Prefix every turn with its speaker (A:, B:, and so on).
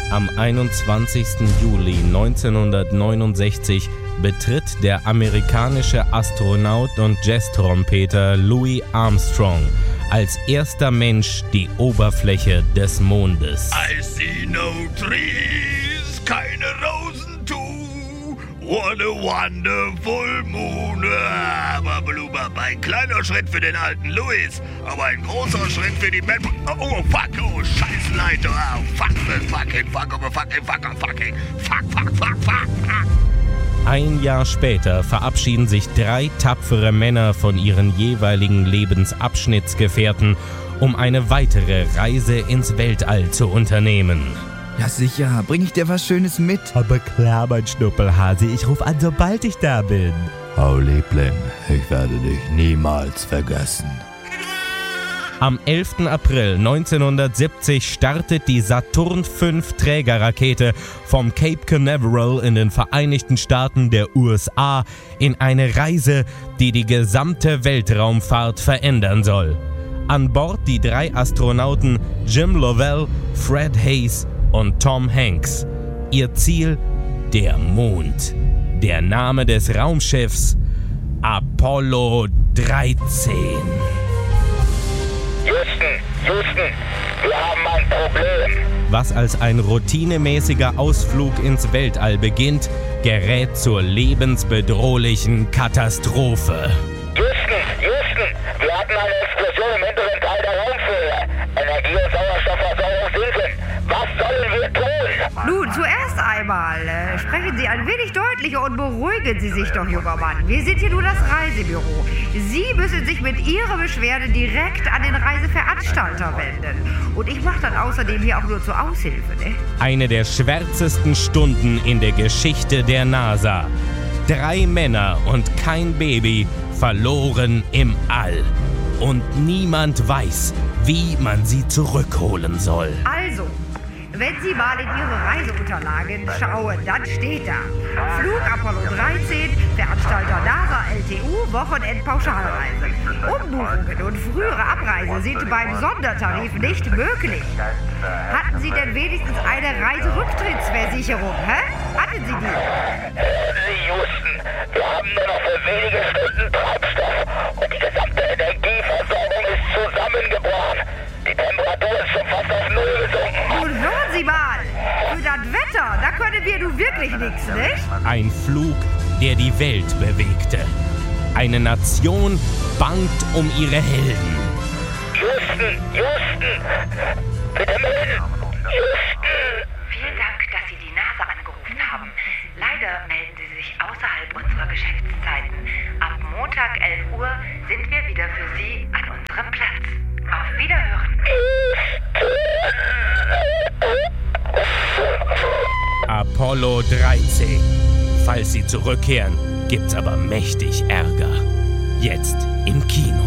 A: Am 21. Juli 1969 betritt der amerikanische Astronaut und Jazztrompeter Louis Armstrong als erster Mensch die Oberfläche des Mondes.
B: I see no trees, keine Rosen too. What a wonderful moon. Aber Blubber, ein kleiner Schritt für den alten Louis, aber ein großer Schritt für die Menschen. Oh, fuck, oh, Scheißleiter. Oh, fuck, fuck.
A: Ein Jahr später verabschieden sich 3 tapfere Männer von ihren jeweiligen Lebensabschnittsgefährten, um eine weitere Reise ins Weltall zu unternehmen.
C: Ja sicher, bring ich dir was Schönes mit?
D: Aber klar, mein Schnuppelhase, ich ruf an, sobald ich da bin.
E: Oh Liebling, ich werde dich niemals vergessen.
A: Am 11. April 1970 startet die Saturn V Trägerrakete vom Cape Canaveral in den Vereinigten Staaten der USA in eine Reise, die die gesamte Weltraumfahrt verändern soll. An Bord die 3 Astronauten Jim Lovell, Fred Haise und Tom Hanks. Ihr Ziel? Der Mond. Der Name des Raumschiffs? Apollo 13.
F: Houston, wir haben ein Problem.
A: Was als ein routinemäßiger Ausflug ins Weltall beginnt, gerät zur lebensbedrohlichen Katastrophe.
F: Houston, wir hatten eine Explosion im hinteren Teil der Raumführe. Energie- und Sauerstoffversorgung sinken. Was sollen wir tun?
G: Nun, zuerst einmal, sprechen Sie ein wenig deutlicher und beruhigen Sie sich doch, junger Mann. Wir sind hier nur das Reisebüro. Sie müssen sich mit Ihrer Beschwerde direkt an den Reiseveranstalter wenden. Und ich mache dann außerdem hier auch nur zur Aushilfe, ne?
A: Eine der schwärzesten Stunden in der Geschichte der NASA. 3 Männer und kein Baby verloren im All. Und niemand weiß, wie man sie zurückholen soll.
G: Also, wenn Sie mal in Ihre Reiseunterlagen schauen, dann steht da: Flug Apollo 13, Veranstalter NASA LTU, Wochenendpauschalreise. Umbuchungen und frühere Abreise sind beim Sondertarif nicht möglich. Hatten Sie denn wenigstens eine Reiserücktrittsversicherung, hä? Hatten Sie die?
F: Houston, wir haben nur noch für wenige Stunden Treibstoff und die gesamte Energieversorgung ist zusammengebrochen. Die Temperatur ist schon fast auf Null gesunken.
G: Nun hören Sie mal, für das Wetter, da können wir nun wirklich nichts, nicht?
A: Ein Flug, der die Welt bewegte. Eine Nation bangt um ihre Helden.
F: Houston, bitte melden. Houston.
H: Vielen Dank, dass Sie die NASA angerufen haben. Leider melden Sie sich außerhalb unserer Geschäftszeiten. Ab Montag 11 Uhr sind wir wieder für Sie an unserem Platz. Auf Wiederhören.
A: Apollo 13. Falls Sie zurückkehren, gibt's aber mächtig Ärger. Jetzt im Kino.